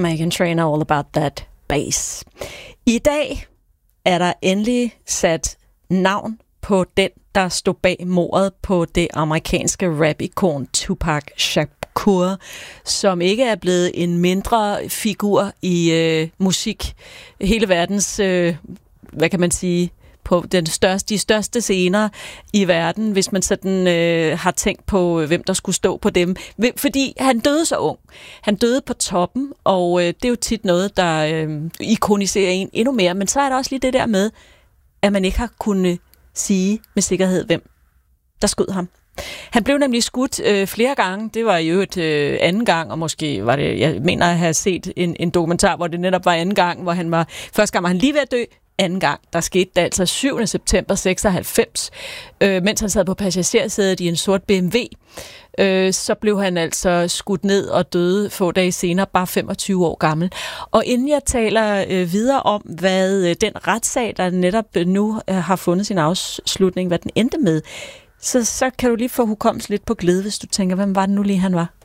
Meghan Trainor, All About That Bass. I dag er der endelig sat navn på den, der stod bag mordet på det amerikanske rap-ikon Tupac Shakur, som ikke er blevet en mindre figur i musik. Hele verdens, hvad kan man sige, på de største scener i verden, hvis man sådan har tænkt på, hvem der skulle stå på dem. Fordi han døde så ung. Han døde på toppen, og det er jo tit noget, der ikoniserer en endnu mere. Men så er der også lige det der med, at man ikke har kunnet sige med sikkerhed, hvem der skød ham. Han blev nemlig skudt flere gange. Det var jo anden gang, og måske var det, jeg mener at have set en dokumentar, hvor det netop var anden gang, hvor han var, første gang var han lige ved at dø, anden gang, der skete det altså 7. september 96, mens han sad på passagersædet i en sort BMW, så blev han altså skudt ned og døde få dage senere, bare 25 år gammel. Og inden jeg taler videre om, hvad den retssag, der netop nu har fundet sin afslutning, hvad den endte med, så kan du lige få hukommelsen lidt på glæde, hvis du tænker, hvem var det nu lige, han var?